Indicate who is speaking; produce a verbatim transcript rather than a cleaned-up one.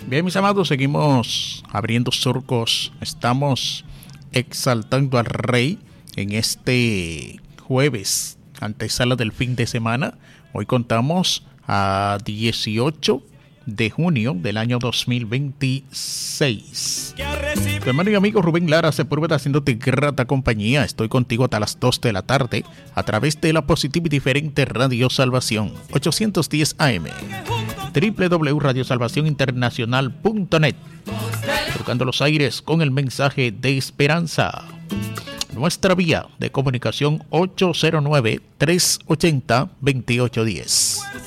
Speaker 1: Bien, mis amados, seguimos abriendo surcos. Estamos exaltando al Rey en este jueves, antesala del fin de semana. Hoy contamos a dieciocho de junio del año dos mil veintiséis. Tu hermano y amigo Rubén Lara se prueba haciéndote grata compañía. Estoy contigo hasta las dos de la tarde a través de la positiva y diferente Radio Salvación ochocientos diez A M, doble u doble u doble u punto radio salvación internacional punto net, tocando los aires con el mensaje de esperanza. Nuestra vía de comunicación ocho cero nueve, tres ochenta, veintiocho diez.